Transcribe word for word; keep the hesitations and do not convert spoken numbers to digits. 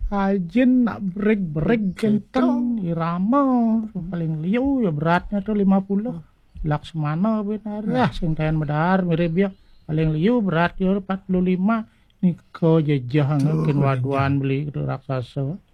Ajin nak break-break kenceng irama paling liu ya beratnya tuh lima puluh Laksmana benar lah sing tayan medar mirip ya paling liu berat ya empat puluh lima Niko jejah ngeukeun waduan beli itu raksasa